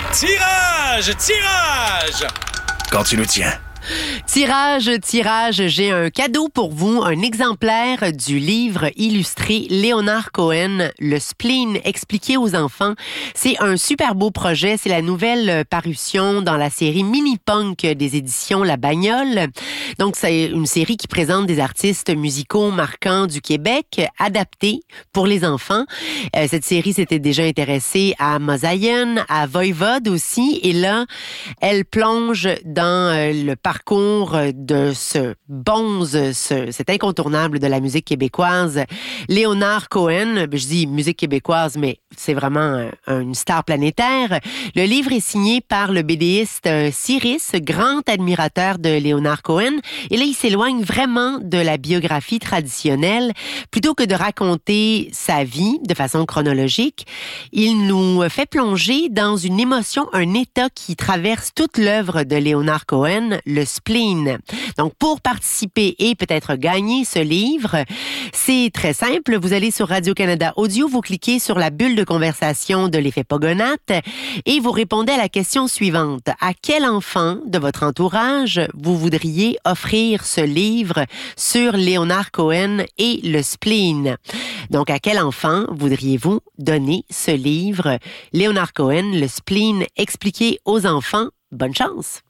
Tirage! Tirage! Quand tu le tiens. Tirage, j'ai un cadeau pour vous, un exemplaire du livre illustré Léonard Cohen, Le spleen expliqué aux enfants. C'est un super beau projet, c'est la nouvelle parution dans la série Mini-Punk des éditions La Bagnole. Donc, c'est une série qui présente des artistes musicaux marquants du Québec, adaptés pour les enfants. Cette série s'était déjà intéressée à Mosaïen, à Voivode aussi, et là, elle plonge dans le parcours de ce bonze, cet incontournable de la musique québécoise, Léonard Cohen. Je dis musique québécoise, mais c'est vraiment une star planétaire. Le livre est signé par le BDiste Cyrus, grand admirateur de Léonard Cohen. Et là, il s'éloigne vraiment de la biographie traditionnelle. Plutôt que de raconter sa vie de façon chronologique, il nous fait plonger dans une émotion, un état qui traverse toute l'œuvre de Léonard Cohen, le spleen. Donc, pour participer et peut-être gagner ce livre, c'est très simple. Vous allez sur Radio-Canada Audio, vous cliquez sur la bulle de conversation de l'effet Pogonate et vous répondez à la question suivante. À quel enfant de votre entourage vous voudriez offrir ce livre sur Léonard Cohen et le spleen? Donc, à quel enfant voudriez-vous donner ce livre? Léonard Cohen, le spleen expliqué aux enfants. Bonne chance!